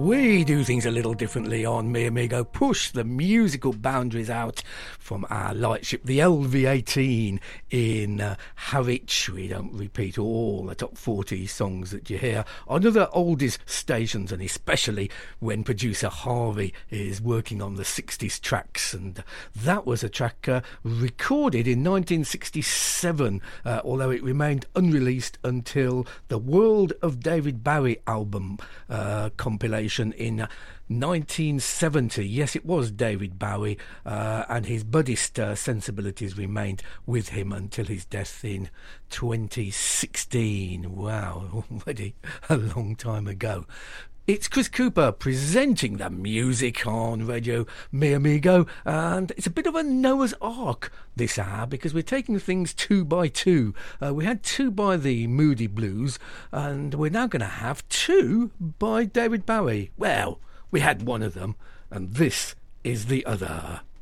We do things a little differently on Mi Amigo, push the musical boundaries out from our lightship, the LV-18 in Harwich. We don't repeat all the top 40 songs that you hear on other oldies stations, and especially when producer Harvey is working on the 60s tracks. And that was a track recorded in 1967, although it remained unreleased until the World of David Bowie album compilation in 1970. Yes, it was David Bowie, and his Buddhist sensibilities remained with him until his death in 2016. Wow, already a long time ago. It's Chris Cooper presenting the music on Radio Mi Amigo, and it's a bit of a Noah's Ark this hour because we're taking things two by two. We had two by the Moody Blues, and we're now going to have two by David Bowie. Well, we had one of them, and this is the other.